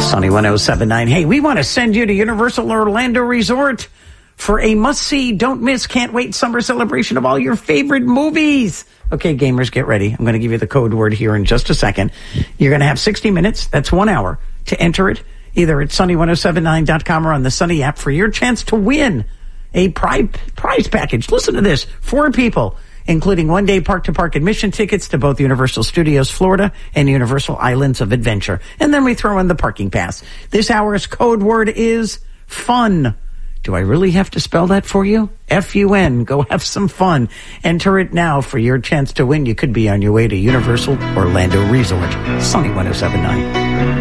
Sunny 107.9. Hey, we want to send you to Universal Orlando Resort for a must-see, don't miss, can't wait summer celebration of all your favorite movies. Okay, gamers, get ready. I'm going to give you the code word here in just a second. You're going to have 60 minutes, that's 1 hour, to enter it either at sunny1079.com or on the Sunny app for your chance to win a prize package. Listen to this. 4 people, including one-day park-to-park admission tickets to both Universal Studios Florida and Universal Islands of Adventure. And then we throw in the parking pass. This hour's code word is fun. Do I really have to spell that for you? F-U-N. Go have some fun. Enter it now for your chance to win. You could be on your way to Universal Orlando Resort. Sunny 107.9.